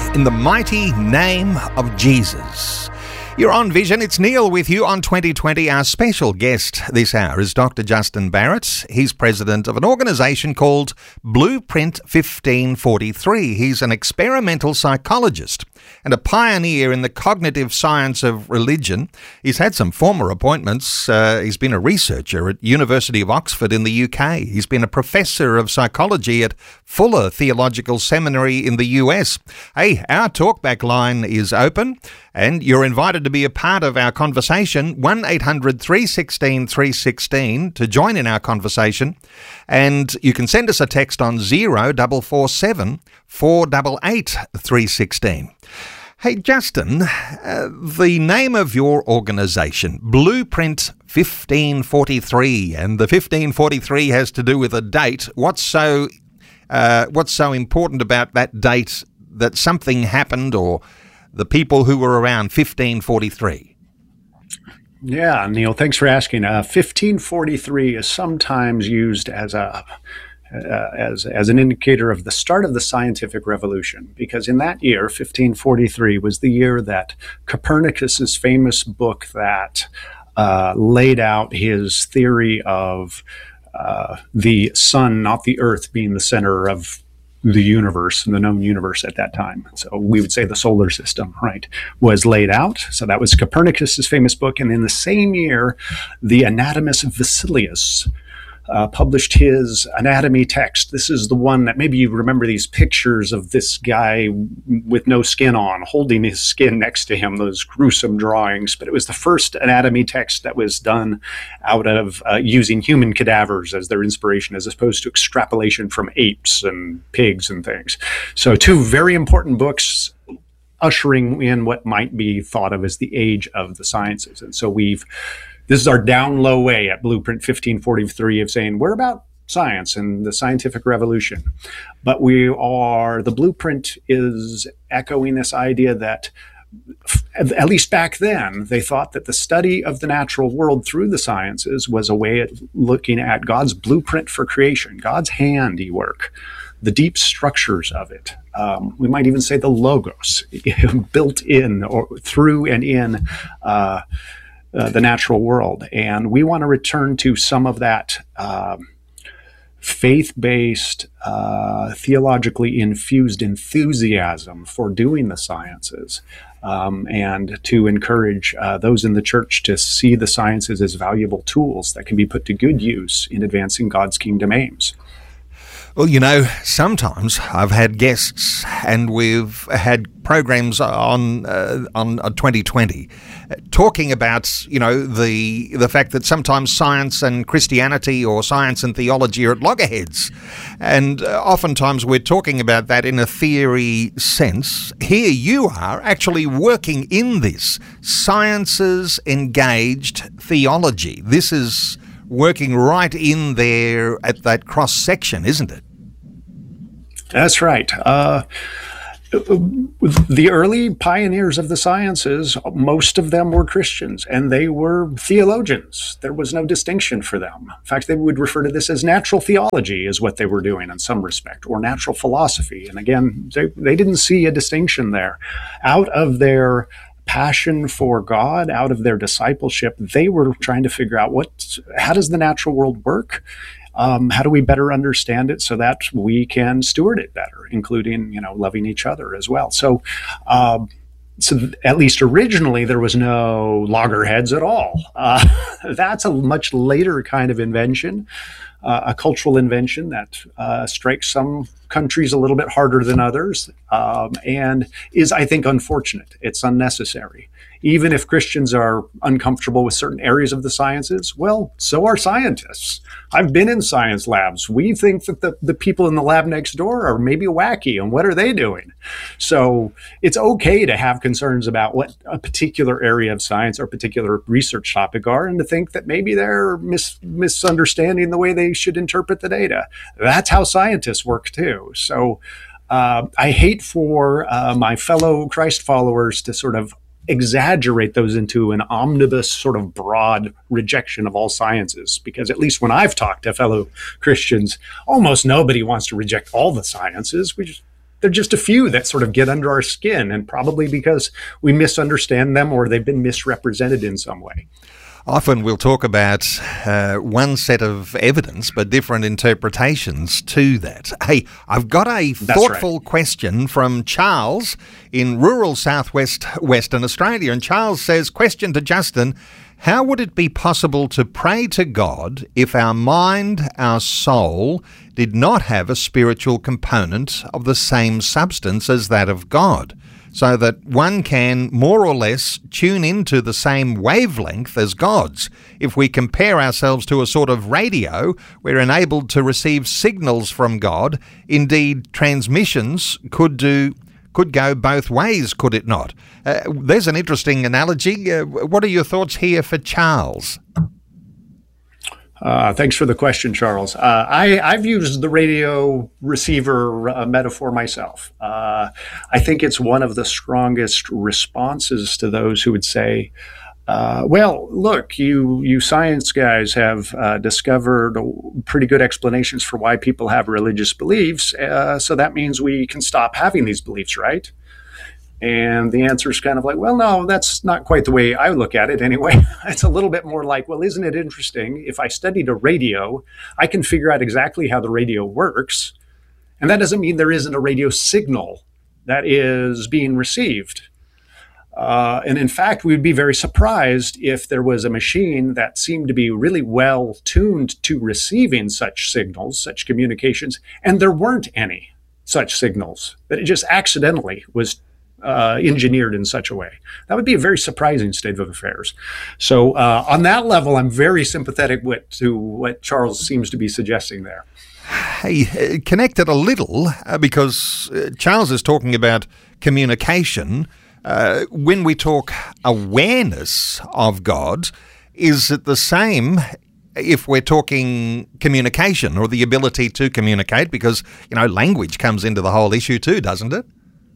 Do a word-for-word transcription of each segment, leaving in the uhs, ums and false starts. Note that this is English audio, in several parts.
in the mighty name of Jesus. You're on Vision. It's Neil with you on twenty twenty. Our special guest this hour is Doctor Justin Barrett. He's president of an organisation called Blueprint fifteen forty-three. He's an experimental psychologist and a pioneer in the cognitive science of religion. He's had some former appointments. Uh, he's been a researcher at University of Oxford in the U K. He's been a professor of psychology at Fuller Theological Seminary in the U S. Hey, our talkback line is open and you're invited to be a part of our conversation. one eight hundred three one six three one six to join in our conversation. And you can send us a text on zero four four seven four eight eight three one six. Hey, Justin, uh, the name of your organisation, Blueprint fifteen forty-three, and the fifteen forty-three has to do with a date. What's so uh, what's so important about that date, that something happened, or the people who were around fifteen forty-three? Yeah, Neil, thanks for asking. Uh, fifteen forty-three is sometimes used as a Uh, as as an indicator of the start of the scientific revolution, because in that year, fifteen forty-three, was the year that Copernicus's famous book that uh, laid out his theory of uh, the sun, not the earth, being the center of the universe, the known universe at that time. So we would say the solar system, right, was laid out. So that was Copernicus's famous book. And in the same year, the anatomist Vesalius Uh, published his anatomy text. This is the one that maybe you remember, these pictures of this guy with no skin on, holding his skin next to him, those gruesome drawings. But it was the first anatomy text that was done out of uh, using human cadavers as their inspiration, as opposed to extrapolation from apes and pigs and things. So two very important books ushering in what might be thought of as the age of the sciences. And so we've This is our down low way at Blueprint fifteen forty-three of saying we're about science and the scientific revolution. But we are, the Blueprint is echoing this idea that, at least back then, they thought that the study of the natural world through the sciences was a way of looking at God's blueprint for creation, God's handiwork, the deep structures of it. Um, we might even say the logos, built in or through and in uh, Uh, the natural world. And we want to return to some of that um, faith-based, uh, theologically infused enthusiasm for doing the sciences, um, and to encourage uh, those in the church to see the sciences as valuable tools that can be put to good use in advancing God's kingdom aims. Well, you know, sometimes I've had guests and we've had programs on uh, on uh, twenty twenty uh, talking about, you know, the the fact that sometimes science and Christianity or science and theology are at loggerheads. And uh, oftentimes we're talking about that in a theory sense. Here you are actually working in this sciences engaged theology. This is working right in there at that cross section, isn't it? That's right. Uh, the early pioneers of the sciences, most of them were Christians, and they were theologians. There was no distinction for them. In fact, they would refer to this as natural theology, is what they were doing in some respect, or natural philosophy. And again, they, they didn't see a distinction there. Out of their passion for God, out of their discipleship, they were trying to figure out what, how does the natural world work? Um, how do we better understand it so that we can steward it better, including, you know, loving each other as well. So, um, so at least originally there was no loggerheads at all. Uh, that's a much later kind of invention, uh, a cultural invention that uh, strikes some countries a little bit harder than others, um, and is, I think, unfortunate. It's unnecessary. Even if Christians are uncomfortable with certain areas of the sciences, well, so are scientists. I've been in science labs. We think that the, the people in the lab next door are maybe wacky, and what are they doing? So it's okay to have concerns about what a particular area of science or particular research topic are, and to think that maybe they're mis- misunderstanding the way they should interpret the data. That's how scientists work too. So uh, I hate for uh, my fellow Christ followers to sort of exaggerate those into an omnibus sort of broad rejection of all sciences, because at least when I've talked to fellow Christians, almost nobody wants to reject all the sciences. We just They're just a few that sort of get under our skin, and probably because we misunderstand them or they've been misrepresented in some way. Often we'll talk about uh, one set of evidence, but different interpretations to that. Hey, I've got a That's thoughtful right. question from Charles in rural southwest Western Australia. And Charles says, question to Justin, how would it be possible to pray to God if our mind, our soul, did not have a spiritual component of the same substance as that of God? So that one can more or less tune into the same wavelength as God's. If we compare ourselves to a sort of radio, we're enabled to receive signals from God. Indeed, transmissions could do could go both ways, could it not? Uh, there's an interesting analogy. Uh, what are your thoughts here for Charles? Uh, thanks for the question, Charles. Uh, I, I've used the radio receiver uh, metaphor myself. Uh, I think it's one of the strongest responses to those who would say, uh, well, look, you you science guys have uh, discovered pretty good explanations for why people have religious beliefs, uh, so that means we can stop having these beliefs, right? And the answer is kind of like, well, no, that's not quite the way I look at it anyway. It's a little bit more like, well, isn't it interesting? If I studied a radio, I can figure out exactly how the radio works. And that doesn't mean there isn't a radio signal that is being received. Uh, and in fact, we'd be very surprised if there was a machine that seemed to be really well tuned to receiving such signals, such communications, and there weren't any such signals, that it just accidentally was Uh, engineered in such a way. That would be a very surprising state of affairs. So uh, on that level, I'm very sympathetic with, to what Charles seems to be suggesting there. Hey, uh, connect it a little uh, because uh, Charles is talking about communication. Uh, when we talk awareness of God, is it the same if we're talking communication or the ability to communicate? Because, you know, language comes into the whole issue too, doesn't it?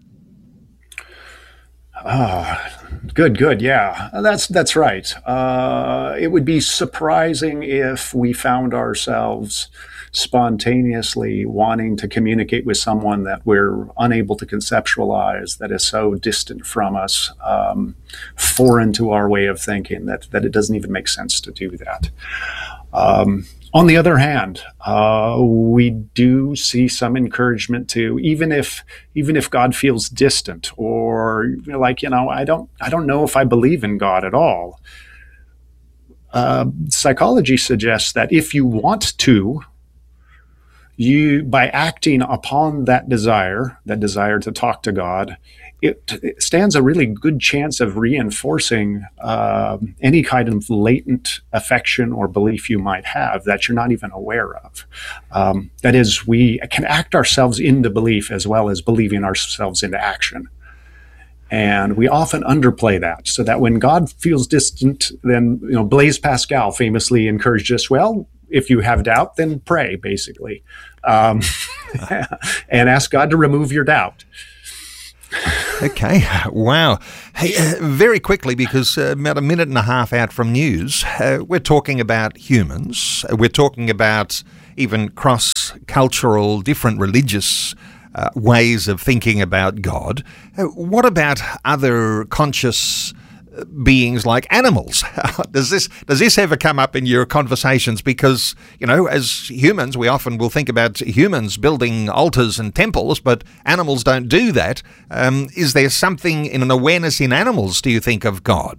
Ah, good, good. Yeah, that's that's right. Uh, it would be surprising if we found ourselves spontaneously wanting to communicate with someone that we're unable to conceptualize, that is so distant from us, um, foreign to our way of thinking, that that it doesn't even make sense to do that. Um, On the other hand, uh, we do see some encouragement to, even if even if God feels distant, or like, you know, I don't I don't know if I believe in God at all. Uh, psychology suggests that if you want to, you by acting upon that desire, that desire to talk to God, it, it stands a really good chance of reinforcing uh, any kind of latent affection or belief you might have that you're not even aware of. Um, that is, we can act ourselves into belief as well as believing ourselves into action. And we often underplay that, so that when God feels distant, then, you know, Blaise Pascal famously encouraged us, well, if you have doubt, then pray, basically, um, and ask God to remove your doubt. Okay, wow. Hey, uh, very quickly, because uh, about a minute and a half out from news, uh, we're talking about humans. Uh, we're talking about even cross-cultural, different religious uh, ways of thinking about God. Uh, what about other conscious beings like animals? Does this does this ever come up in your conversations? Because, you know, as humans, we often will think about humans building altars and temples, but animals don't do that. Um, is there something in an awareness in animals, do you think, of God?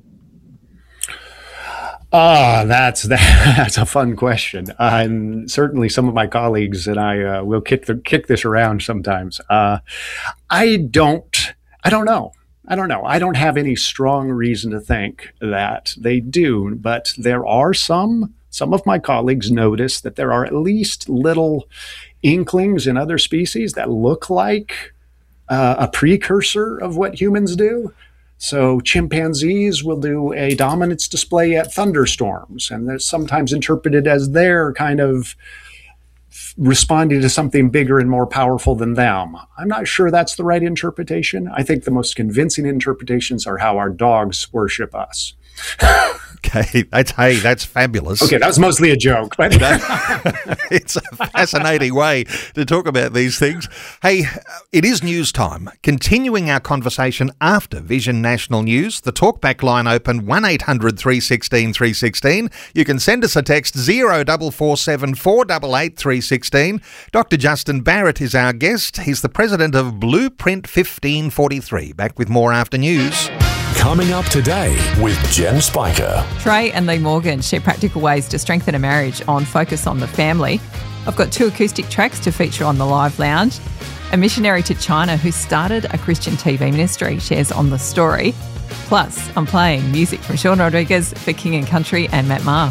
Ah, that's that's a fun question. Uh, and certainly some of my colleagues and I uh, will kick the, kick this around sometimes. Uh, I don't I don't know. I don't know. I don't have any strong reason to think that they do, but there are some, some of my colleagues notice that there are at least little inklings in other species that look like uh, a precursor of what humans do. So chimpanzees will do a dominance display at thunderstorms, and they're sometimes interpreted as their kind of responding to something bigger and more powerful than them. I'm not sure that's the right interpretation. I think the most convincing interpretations are how our dogs worship us. Okay, that's hey, that's fabulous. Okay, that was mostly a joke, but it's a fascinating way to talk about these things. Hey, it is news time. Continuing our conversation after Vision National News, the talkback line open one eight hundred three one six three one six. You can send us a text zero four four seven four eight eight three one six. Doctor Justin Barrett is our guest. He's the president of Blueprint fifteen forty-three. Back with more after news. Coming up today with Jen Spiker. Trey and Lee Morgan share practical ways to strengthen a marriage on Focus on the Family. I've got two acoustic tracks to feature on the Live Lounge. A missionary to China who started a Christian T V ministry shares on the story. Plus, I'm playing music from Sean Rodriguez for King and Country and Matt Maher.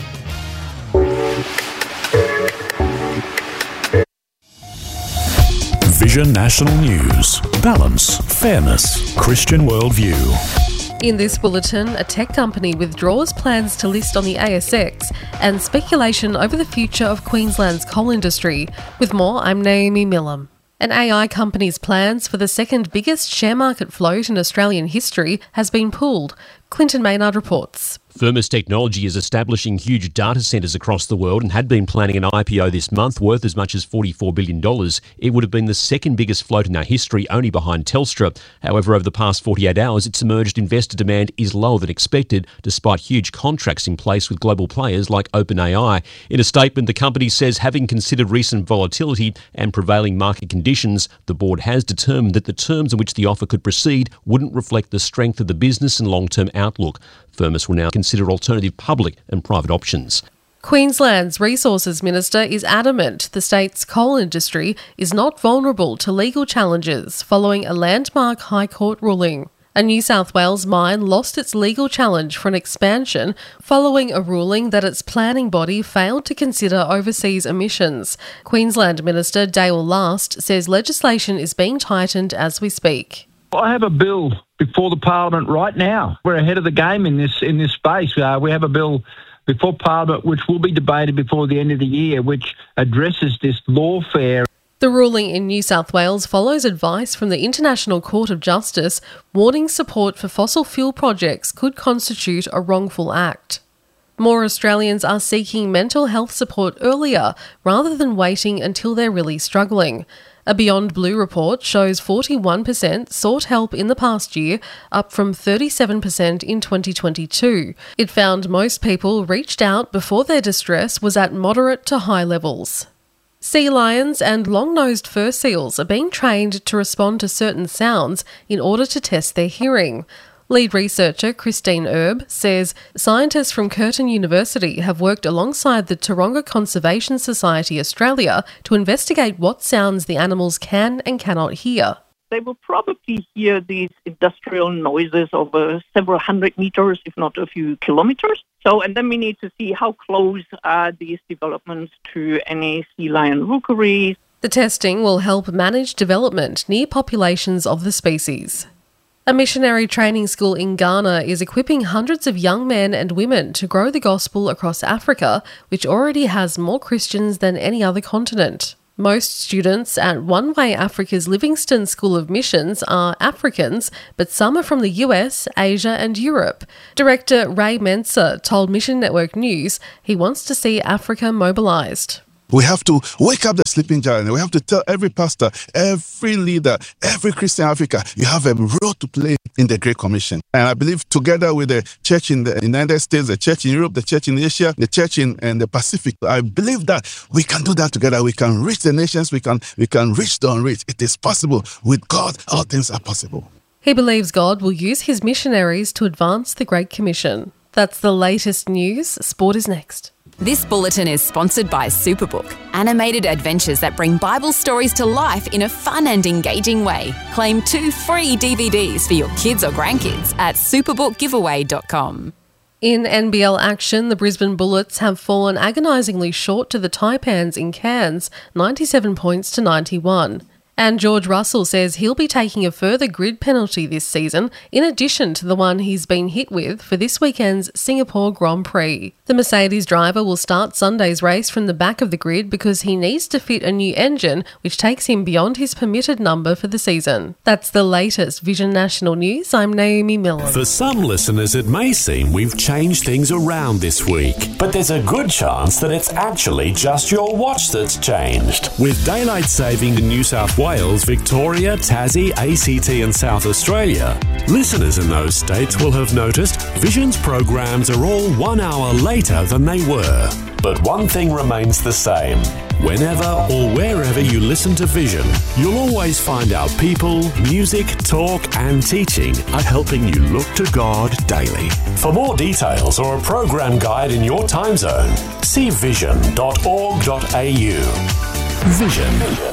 Vision National News. Balance, fairness, Christian worldview. In this bulletin, a tech company withdraws plans to list on the A S X and speculation over the future of Queensland's coal industry. With more, I'm Naomi Millam. An A I company's plans for the second biggest share market float in Australian history has been pulled. Clinton Maynard reports. Firmus Technology is establishing huge data centres across the world and had been planning an I P O this month worth as much as forty-four billion dollars. It would have been the second biggest float in our history, only behind Telstra. However, over the past forty-eight hours, it's emerged investor demand is lower than expected, despite huge contracts in place with global players like OpenAI. In a statement, the company says, having considered recent volatility and prevailing market conditions, the board has determined that the terms in which the offer could proceed wouldn't reflect the strength of the business and long-term outlook. Firmus will now consider alternative public and private options. Queensland's Resources Minister is adamant the state's coal industry is not vulnerable to legal challenges following a landmark High Court ruling. A New South Wales mine lost its legal challenge for an expansion following a ruling that its planning body failed to consider overseas emissions. Queensland Minister Dale Last says legislation is being tightened as we speak. I have a bill before the Parliament right now. We're ahead of the game in this in this space. Uh, we have a bill before Parliament which will be debated before the end of the year, which addresses this lawfare. The ruling in New South Wales follows advice from the International Court of Justice warning support for fossil fuel projects could constitute a wrongful act. More Australians are seeking mental health support earlier rather than waiting until they're really struggling. A Beyond Blue report shows forty-one percent sought help in the past year, up from thirty-seven percent in twenty twenty-two. It found most people reached out before their distress was at moderate to high levels. Sea lions and long-nosed fur seals are being trained to respond to certain sounds in order to test their hearing. Lead researcher Christine Erb says scientists from Curtin University have worked alongside the Taronga Conservation Society Australia to investigate what sounds the animals can and cannot hear. They will probably hear these industrial noises over several hundred meters, if not a few kilometers. So, and then we need to see how close are these developments to any sea lion rookeries. The testing will help manage development near populations of the species. A missionary training school in Ghana is equipping hundreds of young men and women to grow the gospel across Africa, which already has more Christians than any other continent. Most students at One Way Africa's Livingston School of Missions are Africans, but some are from the U S, Asia and Europe. Director Ray Mensah told Mission Network News he wants to see Africa mobilised. We have to wake up the sleeping giant. We have to tell every pastor, every leader, every Christian in Africa, you have a role to play in the Great Commission. And I believe together with the church in the United States, the church in Europe, the church in Asia, the church in, in the Pacific, I believe that we can do that together. We can reach the nations. We can, we can reach the unreached. It is possible. With God, all things are possible. He believes God will use his missionaries to advance the Great Commission. That's the latest news. Sport is next. This bulletin is sponsored by Superbook, animated adventures that bring Bible stories to life in a fun and engaging way. Claim two free D V Ds for your kids or grandkids at superbook giveaway dot com. In N B L action, the Brisbane Bullets have fallen agonisingly short to the Taipans in Cairns, ninety-seven points to ninety-one. And George Russell says he'll be taking a further grid penalty this season, in addition to the one he's been hit with for this weekend's Singapore Grand Prix. The Mercedes driver will start Sunday's race from the back of the grid because he needs to fit a new engine, which takes him beyond his permitted number for the season. That's the latest Vision National News. I'm Naomi Miller. For some listeners, it may seem we've changed things around this week, but there's a good chance that it's actually just your watch that's changed. With daylight saving in New South Wales, Victoria, Tassie, A C T and South Australia, listeners in those states will have noticed Vision's programs are all one hour later than they were. But one thing remains the same. Whenever or wherever you listen to Vision, you'll always find our people, music, talk and teaching are helping you look to God daily. For more details or a program guide in your time zone, see vision dot org dot a u. Vision.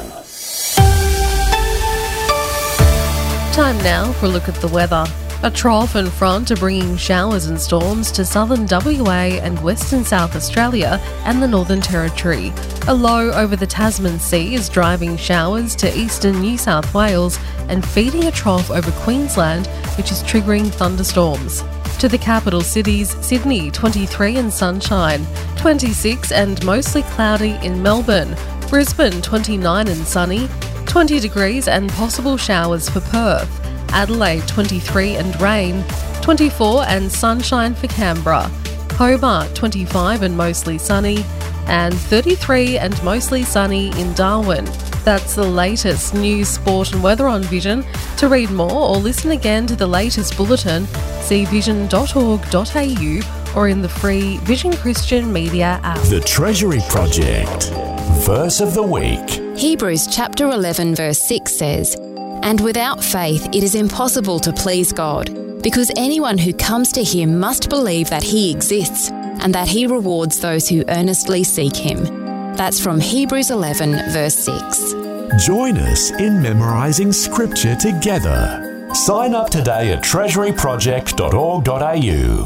Time now for a look at the weather. A trough and front are bringing showers and storms to southern W A and western South Australia and the Northern Territory. A low over the Tasman Sea is driving showers to eastern New South Wales and feeding a trough over Queensland, which is triggering thunderstorms. To the capital cities, Sydney twenty-three and sunshine, twenty-six and mostly cloudy in Melbourne, Brisbane twenty-nine and sunny, twenty degrees and possible showers for Perth, Adelaide twenty-three and rain, twenty-four and sunshine for Canberra, Hobart twenty-five and mostly sunny, and thirty-three and mostly sunny in Darwin. That's the latest news, sport and weather on Vision. To read more or listen again to the latest bulletin, see vision dot org dot a u or in the free Vision Christian Media app. The Treasury Project. Verse of the week. Hebrews chapter eleven verse six says, "And without faith it is impossible to please God, because anyone who comes to him must believe that he exists and that he rewards those who earnestly seek him." That's from Hebrews eleven verse six. Join us in memorising scripture together. Sign up today at treasury project dot org dot a u.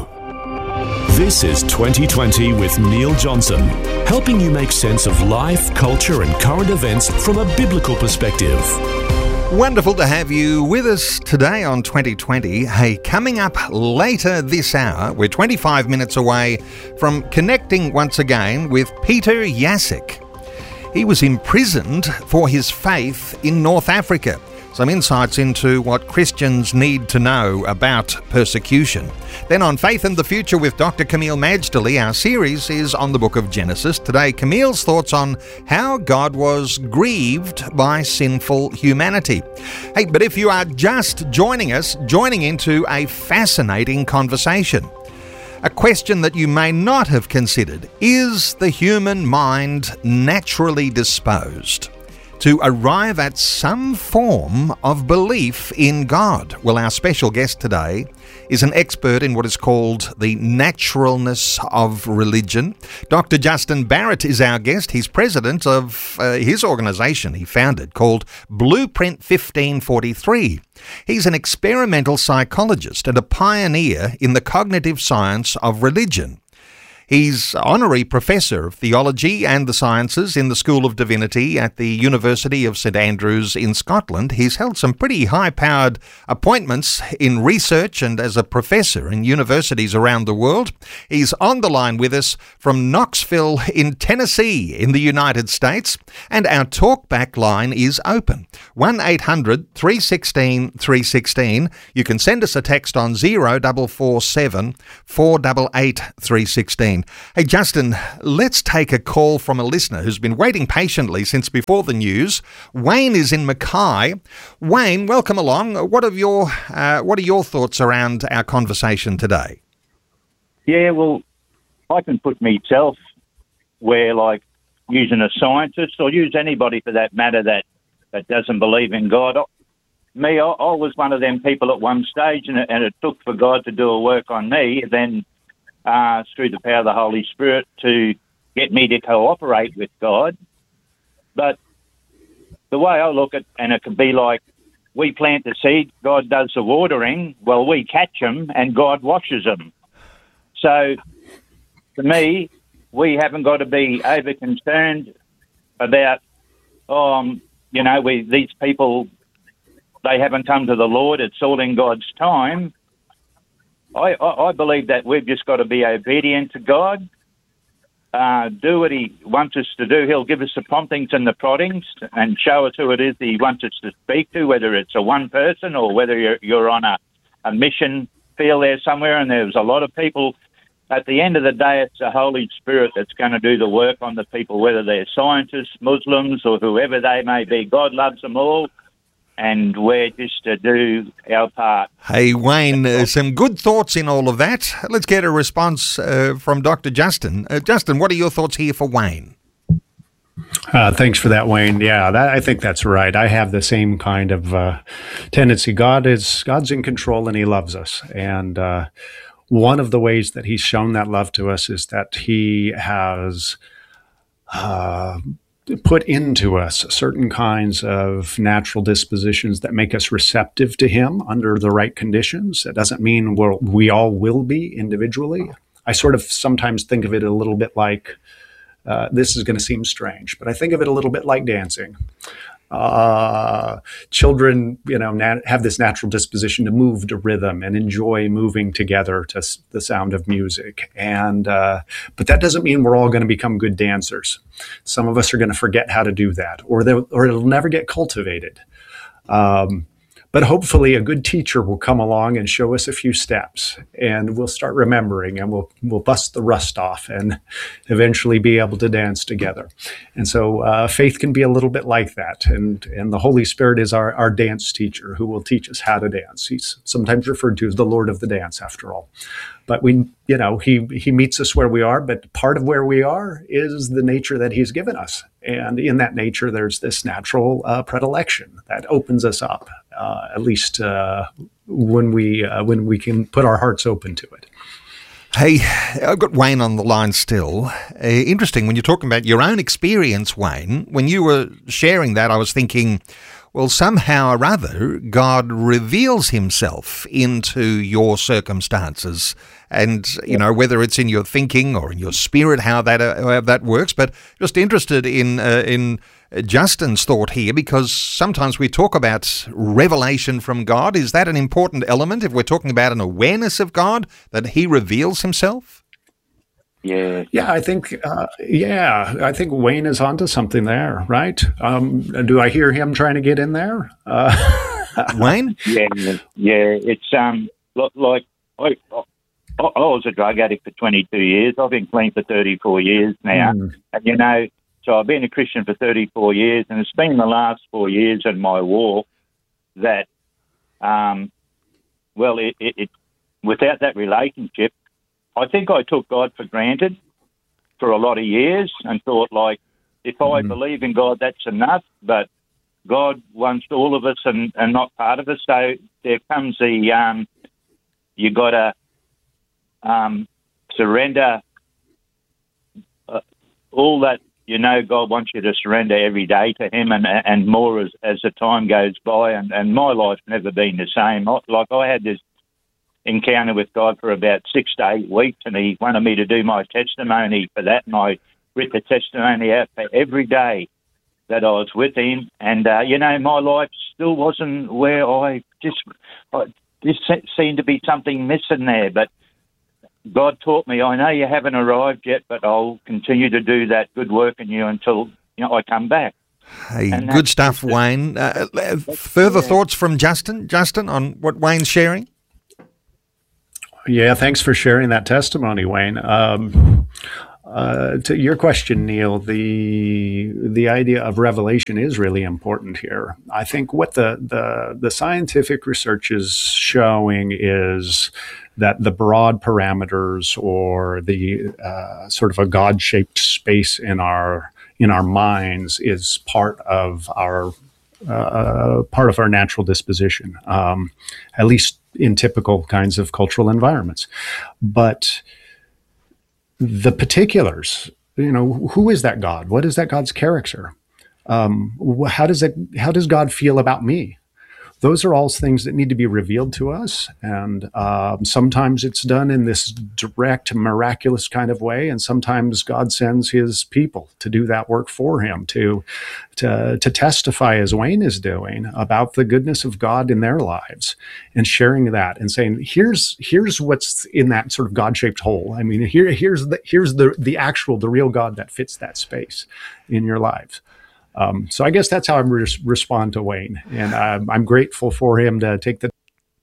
This is twenty twenty with Neil Johnson, helping you make sense of life, culture and current events from a biblical perspective. Wonderful to have you with us today on twenty twenty. Hey, coming up later this hour, we're twenty-five minutes away from connecting once again with Peter Jasek. He was imprisoned for his faith in North Africa. Some insights into what Christians need to know about persecution. Then on Faith and the Future with Doctor Camille Majdali, our series is on the book of Genesis. Today, Camille's thoughts on how God was grieved by sinful humanity. Hey, but if you are just joining us, joining into a fascinating conversation. A question that you may not have considered: is the human mind naturally disposed to arrive at some form of belief in God? Well, our special guest today is an expert in what is called the naturalness of religion. Doctor Justin Barrett is our guest. He's president of uh, his organisation he founded called Blueprint fifteen forty-three. He's an experimental psychologist and a pioneer in the cognitive science of religion. He's honorary professor of theology and the sciences in the School of Divinity at the University of St Andrews in Scotland. He's held some pretty high-powered appointments in research and as a professor in universities around the world. He's on the line with us from Knoxville in Tennessee in the United States, and our talkback line is open. one eight hundred three one six three one six. You can send us a text on zero four four seven four eight eight three one six. Hey, Justin, let's take a call from a listener who's been waiting patiently since before the news. Wayne is in Mackay. Wayne, welcome along. What are your uh, what are your thoughts around our conversation today? Yeah, well, I can put myself where, like, using a scientist or use anybody for that matter that, that doesn't believe in God. Me, I, I was one of them people at one stage, and it, and it took for God to do a work on me, then Uh, through the power of the Holy Spirit to get me to cooperate with God. But the way I look at, and it could be like, we plant the seed, God does the watering, well, we catch them and God washes them. So, to me, we haven't got to be over concerned about, oh, I'm you know, we these people, they haven't come to the Lord. It's all in God's time. I, I, I believe that we've just got to be obedient to God, uh, do what He wants us to do. He'll give us the promptings and the proddings and show us who it is that He wants us to speak to, whether it's a one person or whether you're, you're on a, a mission field there somewhere and there's a lot of people. At the end of the day, it's the Holy Spirit that's going to do the work on the people, whether they're scientists, Muslims, or whoever they may be. God loves them all. And we're just to do our part. Hey, Wayne, uh, some good thoughts in all of that. Let's get a response uh, from Doctor Justin. Uh, Justin, what are your thoughts here for Wayne? Uh, thanks for that, Wayne. Yeah, that, I think that's right. I have the same kind of uh, tendency. God is God's in control and He loves us. And uh, one of the ways that He's shown that love to us is that He has Uh, put into us certain kinds of natural dispositions that make us receptive to Him under the right conditions. That doesn't mean we're, we all will be individually. I sort of sometimes think of it a little bit like, uh, this is going to seem strange, but I think of it a little bit like dancing. Uh, children, you know, nat- have this natural disposition to move to rhythm and enjoy moving together to s- the sound of music. And, uh, but that doesn't mean we're all going to become good dancers. Some of us are going to forget how to do that, or they'll- or it'll never get cultivated. Um, But hopefully a good teacher will come along and show us a few steps, and we'll start remembering, and we'll we'll bust the rust off and eventually be able to dance together. And so uh, faith can be a little bit like that. And and the Holy Spirit is our, our dance teacher who will teach us how to dance. He's sometimes referred to as the Lord of the dance, after all. But we, you know, he he meets us where we are, but part of where we are is the nature that He's given us. And in that nature, there's this natural uh, predilection that opens us up, uh, at least uh, when we uh, when we can put our hearts open to it. Hey, I've got Wayne on the line still. Uh, interesting, when you're talking about your own experience, Wayne, when you were sharing that, I was thinking, well, somehow or other, God reveals Himself into your circumstances. And, you know, whether it's in your thinking or in your spirit, how that uh, how that works. But just interested in uh, in Justin's thought here, because sometimes we talk about revelation from God. Is that an important element if we're talking about an awareness of God, that He reveals Himself? Yeah. Yeah, I think, uh, yeah, I think Wayne is onto something there, right? Um, do I hear him trying to get in there? Uh, Wayne? Yeah, yeah. It's um like I, I, I was a drug addict for twenty-two years. I've been clean for thirty-four years now. Mm. And, you know, so I've been a Christian for thirty-four years, and it's been the last four years in my walk that, um, well, it, it, it without that relationship, I think I took God for granted for a lot of years and thought, like, if I mm. believe in God, that's enough. But God wants all of us and, and not part of us. So there comes the, um, you got to um, surrender uh, all that, you know, God wants you to surrender every day to Him, and and more as, as the time goes by. And, and my life's never been the same. I, like, I had this encounter with God for about six to eight weeks, and He wanted me to do my testimony for that, and I writ the testimony out for every day that I was with Him. And uh, you know, my life still wasn't where I just I, just seemed to be something missing there. But God taught me, I know you haven't arrived yet, but I'll continue to do that good work in you until, you know, I come back. Hey, good stuff, Wayne. Uh, further thoughts from Justin? Justin, on what Wayne's sharing? Yeah, thanks for sharing that testimony, Wayne. Um, uh, to your question, Neil, the the idea of revelation is really important here. I think what the the, the scientific research is showing is that the broad parameters, or the uh, sort of a God-shaped space in our in our minds, is part of our uh, part of our natural disposition, um, at least in typical kinds of cultural environments. But the particulars, you know, who is that God? What is that God's character? Um, how does it? How does God feel about me? those are all things that need to be revealed to us. And um, sometimes it's done in this direct, miraculous kind of way. And sometimes God sends his people to do that work for him, to, to, to testify, as Wayne is doing, about the goodness of God in their lives, and sharing that and saying, here's, here's what's in that sort of God-shaped hole. I mean, here, here's the, here's the, the actual, the real God that fits that space in your lives. Um, so I guess that's how I re- respond to Wayne, and I'm, I'm grateful for him to take the.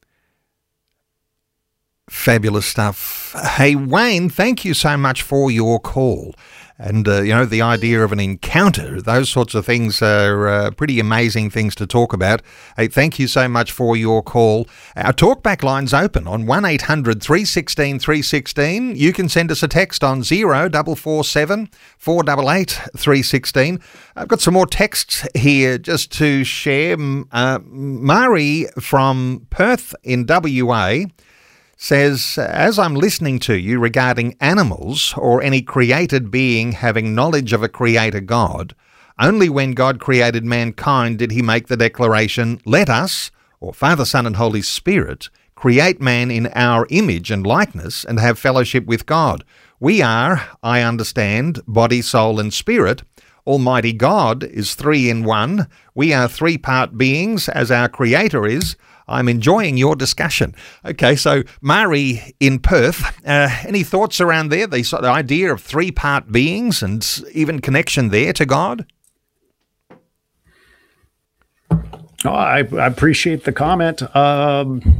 Fabulous stuff. Hey, Wayne, thank you so much for your call. And, uh, you know, the idea of an encounter, those sorts of things are uh, pretty amazing things to talk about. Hey, thank you so much for your call. Our talkback line's open on one eight hundred three one six three one six. You can send us a text on zero four four seven four eight eight three one six. I've got some more texts here just to share. Uh, Mari from Perth in W A says, as I'm listening to you regarding animals or any created being having knowledge of a creator God, only when God created mankind did he make the declaration, let us, or Father, Son and Holy Spirit, create man in our image and likeness and have fellowship with God. We are, I understand, body, soul and spirit. Almighty God is three in one. We are three-part beings as our creator is. I'm enjoying your discussion. Okay, so Mari in Perth, uh, any thoughts around there? The, the idea of three-part beings and even connection there to God? Oh, I, I appreciate the comment. Um,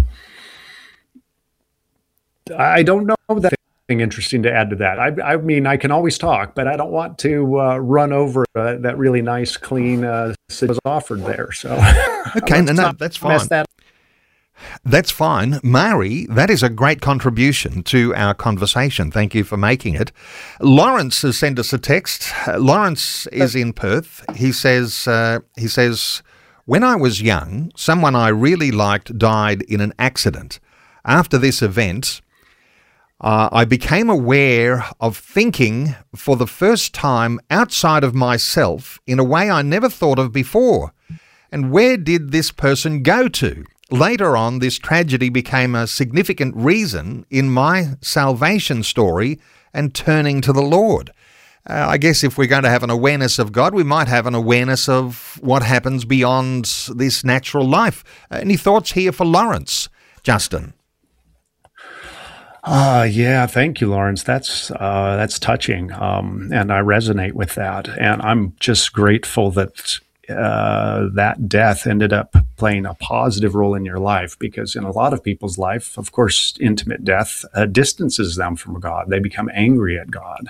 I don't know that anything interesting to add to that. I, I mean, I can always talk, but I don't want to uh, run over uh, that really nice, clean uh, that was offered there. So, okay, no, no, that's fine. That. That's fine. Mari, that is a great contribution to our conversation. Thank you for making it. Lawrence has sent us a text. Uh, Lawrence is in Perth. He says, uh, he says, when I was young, someone I really liked died in an accident. After this event, uh, I became aware of thinking for the first time outside of myself in a way I never thought of before. And where did this person go to? Later on, this tragedy became a significant reason in my salvation story and turning to the Lord. Uh, I guess if we're going to have an awareness of God, we might have an awareness of what happens beyond this natural life. Uh, any thoughts here for Lawrence, Justin? Uh, yeah, thank you, Lawrence. That's uh, that's touching, um, and I resonate with that. And I'm just grateful that Uh, that death ended up playing a positive role in your life, because in a lot of people's life, of course, intimate death uh, distances them from God. They become angry at God.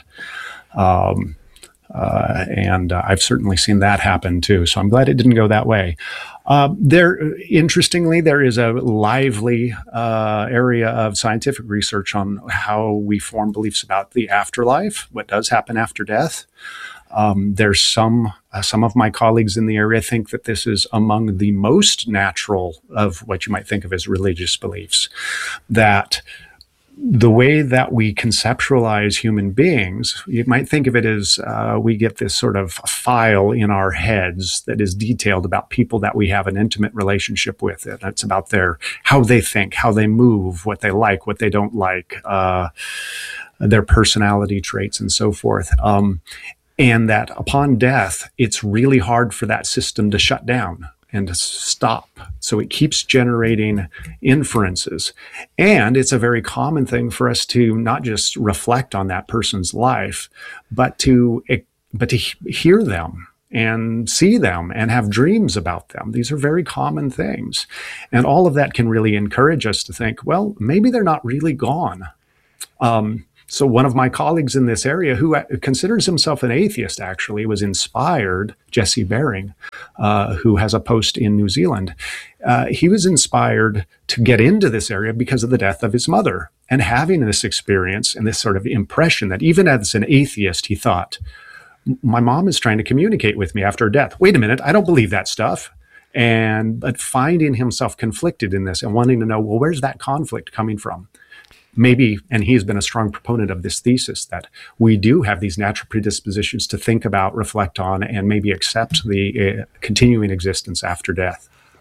Um, uh, and uh, I've certainly seen that happen too. So I'm glad it didn't go that way. Uh, there, interestingly, there is a lively uh, area of scientific research on how we form beliefs about the afterlife, what does happen after death. Um, there's some uh, some of my colleagues in the area think that this is among the most natural of what you might think of as religious beliefs, that the way that we conceptualize human beings, you might think of it as uh, we get this sort of file in our heads that is detailed about people that we have an intimate relationship with. And it's about their how they think, how they move, what they like, what they don't like, uh, their personality traits, and so forth. Um, And that upon death, it's really hard for that system to shut down and to stop. So it keeps generating inferences. And it's a very common thing for us to not just reflect on that person's life, but to, but to hear them and see them and have dreams about them. These are very common things. And all of that can really encourage us to think, well, maybe they're not really gone. Um, So one of my colleagues in this area, who considers himself an atheist, actually was inspired, Jesse Baring, uh, who has a post in New Zealand. Uh, he was inspired to get into this area because of the death of his mother, and having this experience and this sort of impression that even as an atheist, he thought, my mom is trying to communicate with me after her death. Wait a minute, I don't believe that stuff. And but finding himself conflicted in this and wanting to know, well, where's that conflict coming from? Maybe, and he's been a strong proponent of this thesis, that we do have these natural predispositions to think about, reflect on, and maybe accept the uh, continuing existence after death.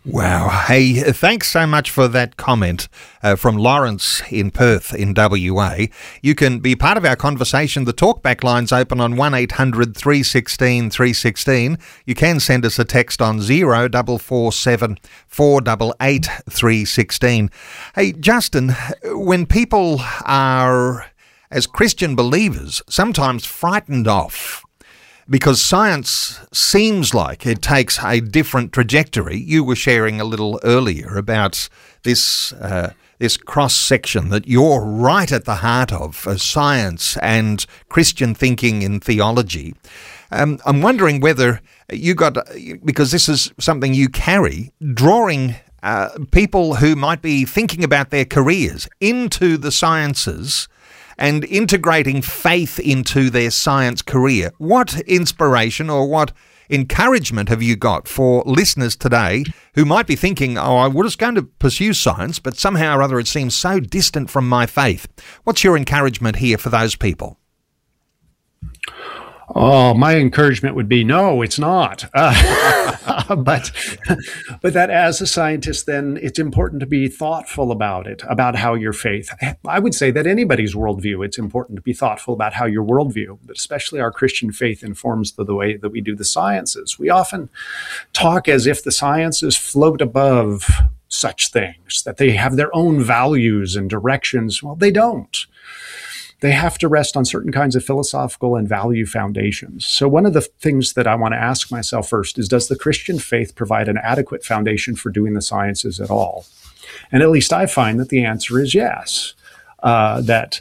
Wow. Hey, thanks so much for that comment uh, from Lawrence in Perth in W A. You can be part of our conversation. The talkback line's open on one eight hundred three one six three one six. You can send us a text on zero four four seven four eight eight three one six. Hey, Justin, when people are, as Christian believers, sometimes frightened off because science seems like it takes a different trajectory. You were sharing a little earlier about this uh, this cross-section that you're right at the heart of, uh, science and Christian thinking and theology. Um, I'm wondering whether you got, because this is something you carry, drawing uh, people who might be thinking about their careers into the sciences and integrating faith into their science career. What inspiration or what encouragement have you got for listeners today who might be thinking, oh, I was going to pursue science, but somehow or other it seems so distant from my faith? What's your encouragement here for those people? Oh, my encouragement would be, no, it's not. Uh, but but that as a scientist, then it's important to be thoughtful about it, about how your faith. I would say that anybody's worldview, it's important to be thoughtful about how your worldview, but especially our Christian faith, informs the, the way that we do the sciences. We often talk as if the sciences float above such things, that they have their own values and directions. Well, they don't. They have to rest on certain kinds of philosophical and value foundations. So one of the things that I want to ask myself first is, does the Christian faith provide an adequate foundation for doing the sciences at all? And at least I find that the answer is yes, uh, that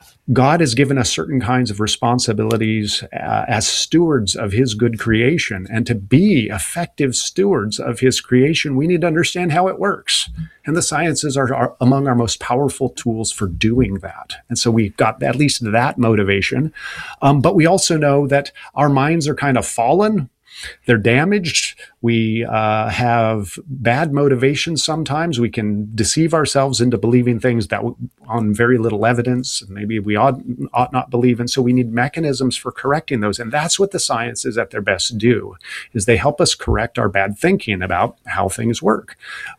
God has given us certain kinds of responsibilities uh, as stewards of his good creation. And to be effective stewards of his creation, we need to understand how it works. And the sciences are, are among our most powerful tools for doing that. And so we've got at least that motivation. Um, but we also know that our minds are kind of fallen. They're damaged. We uh, have bad motivations sometimes. We can deceive ourselves into believing things that w- on very little evidence, maybe we ought, ought not believe in. So we need mechanisms for correcting those. And that's what the sciences at their best do, is they help us correct our bad thinking about how things work.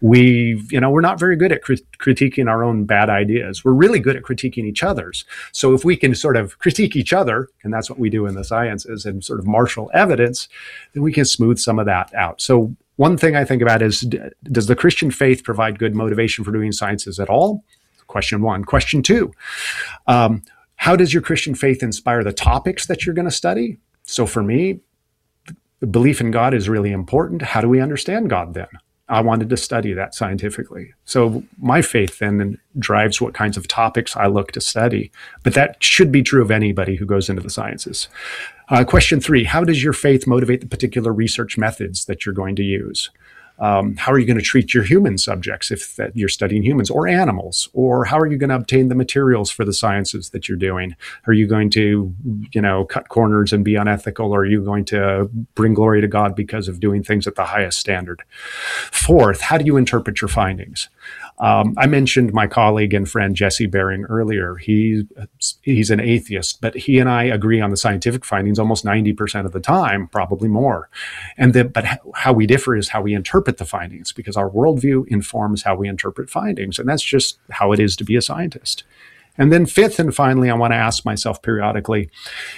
We, you know, we're not very good at crit- critiquing our own bad ideas. We're really good at critiquing each other's. So if we can sort of critique each other, and that's what we do in the sciences, and sort of marshal evidence, then we can smooth some of that out. So one thing I think about is, does the Christian faith provide good motivation for doing sciences at all? Question one. Question two, um, how does your Christian faith inspire the topics that you're going to study? So for me, the belief in God is really important. How do we understand God then? I wanted to study that scientifically. So my faith then drives what kinds of topics I look to study. But that should be true of anybody who goes into the sciences. Uh, question three, how does your faith motivate the particular research methods that you're going to use? Um, how are you going to treat your human subjects if that you're studying humans or animals? Or how are you going to obtain the materials for the sciences that you're doing? Are you going to, you know, cut corners and be unethical? Or are you going to bring glory to God because of doing things at the highest standard? Fourth, how do you interpret your findings? Um, I mentioned my colleague and friend Jesse Bering earlier. He, he's an atheist, but he and I agree on the scientific findings almost ninety percent of the time, probably more. And the, but how we differ is how we interpret the findings, because our worldview informs how we interpret findings. And that's just how it is to be a scientist. And then fifth and finally, I want to ask myself periodically,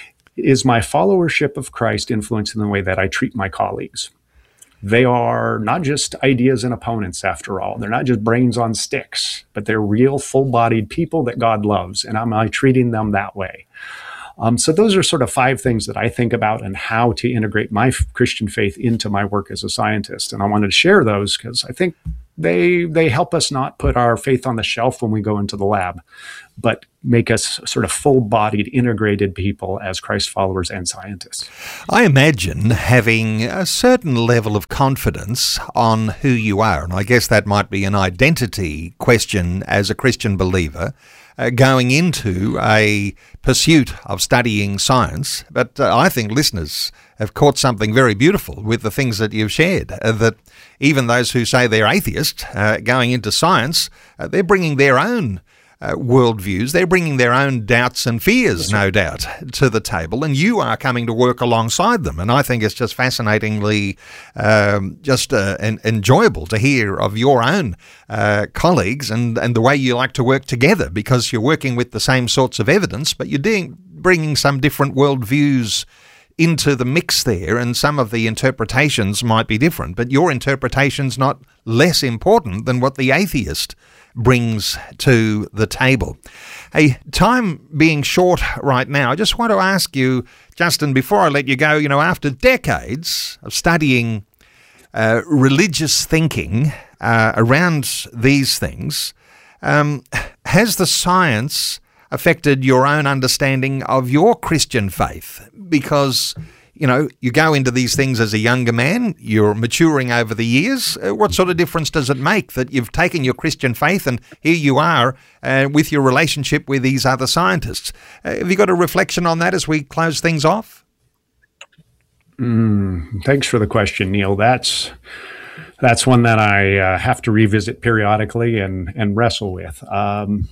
is my followership of Christ influencing the way that I treat my colleagues? They are not just ideas and opponents, after all. They're not just brains on sticks, but they're real, full-bodied people that God loves. And am I treating them that way? Um, so those are sort of five things that I think about and how to integrate my f- Christian faith into my work as a scientist. And I wanted to share those because I think they they help us not put our faith on the shelf when we go into the lab, but make us sort of full-bodied, integrated people as Christ followers and scientists. I imagine having a certain level of confidence on who you are, and I guess that might be an identity question as a Christian believer, uh, going into a pursuit of studying science. But uh, I think listeners have caught something very beautiful with the things that you've shared, uh, that even those who say they're atheist, uh, going into science, uh, they're bringing their own uh, worldviews. They're bringing their own doubts and fears, no doubt, to the table, and you are coming to work alongside them. And I think it's just fascinatingly um, just uh, en- enjoyable to hear of your own uh, colleagues and, and the way you like to work together, because you're working with the same sorts of evidence, but you're doing, bringing some different worldviews into the mix there, and some of the interpretations might be different, but your interpretation's not less important than what the atheist brings to the table. Hey, time being short right now, I just want to ask you, Justin, before I let you go, you know, after decades of studying uh, religious thinking uh, around these things, um, has the science affected your own understanding of your Christian faith? Because, you know, you go into these things as a younger man, you're maturing over the years. Uh, what sort of difference does it make that you've taken your Christian faith and here you are uh, with your relationship with these other scientists? Uh, have you got a reflection on that as we close things off? Mm, thanks for the question, Neil. That's that's one that I uh, have to revisit periodically and, and wrestle with. Um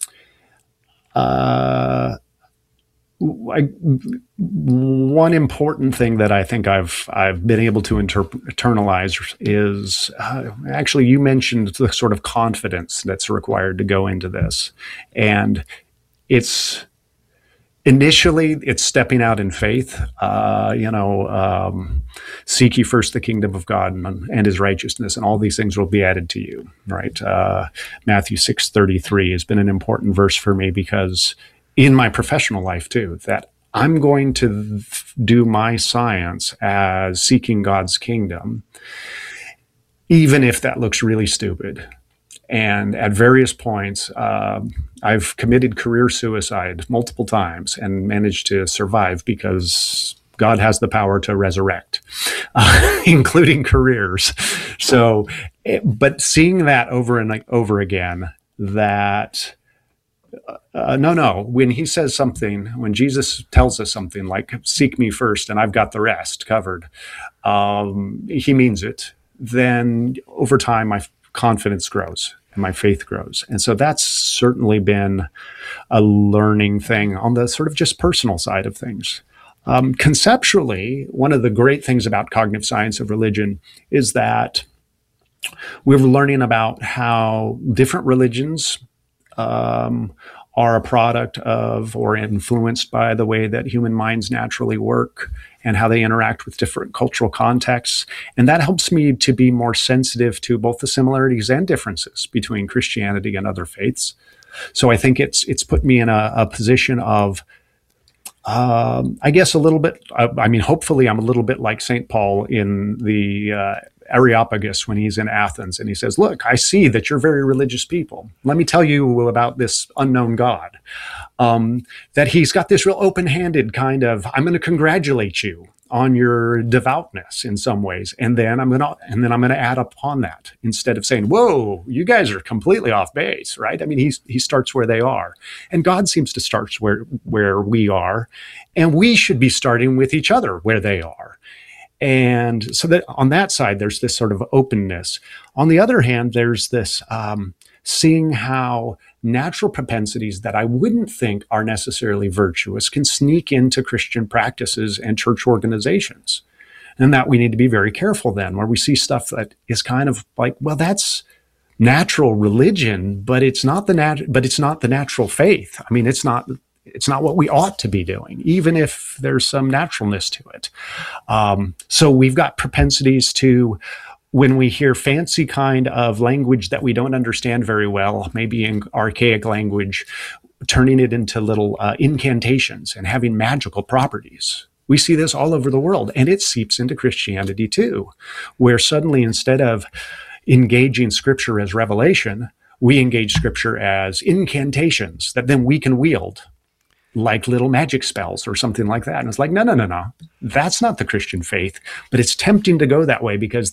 Uh, I, one important thing that I think I've I've been able to inter- internalize is uh, actually you mentioned the sort of confidence that's required to go into this, and it's initially it's stepping out in faith. Uh, you know, um, seek ye first the kingdom of God and, and His righteousness, and all these things will be added to you. Right? Uh, Matthew six thirty-three has been an important verse for me, because in my professional life too, that I'm going to do my science as seeking God's kingdom, even if that looks really stupid. And at various points, uh, I've committed career suicide multiple times and managed to survive, because God has the power to resurrect, uh, including careers. So, but seeing that over and over again, that uh, no, no, when He says something, when Jesus tells us something like, seek me first and I've got the rest covered, um, He means it, then over time my confidence grows and my faith grows. And so that's certainly been a learning thing on the sort of just personal side of things. Um, conceptually, one of the great things about cognitive science of religion is that we're learning about how different religions um, are a product of or influenced by the way that human minds naturally work and how they interact with different cultural contexts. And that helps me to be more sensitive to both the similarities and differences between Christianity and other faiths. So I think it's it's put me in a, a position of, um, I guess, a little bit, I, I mean, hopefully I'm a little bit like Saint Paul in the uh, Areopagus when he's in Athens and he says, look, I see that you're very religious people. Let me tell you about this unknown God. Um, that he's got this real open-handed kind of, I'm going to congratulate you on your devoutness in some ways, and then I'm going to and then I'm going to add upon that instead of saying, "Whoa, you guys are completely off base," right? I mean, he's he starts where they are, and God seems to start where where we are, and we should be starting with each other where they are. And so that on that side, there's this sort of openness. On the other hand, there's this um, seeing how natural propensities that I wouldn't think are necessarily virtuous can sneak into Christian practices and church organizations. And that we need to be very careful then, where we see stuff that is kind of like, well, that's natural religion, but it's not the nat- but it's not the natural faith. I mean, it's not it's not what we ought to be doing, even if there's some naturalness to it. Um, so we've got propensities to, when we hear fancy kind of language that we don't understand very well, maybe in archaic language, turning it into little uh, incantations and having magical properties. We see this all over the world, and it seeps into Christianity too, where suddenly instead of engaging Scripture as revelation, we engage Scripture as incantations that then we can wield, like little magic spells or something like that. And it's like, no, no, no, no. That's not the Christian faith. But it's tempting to go that way because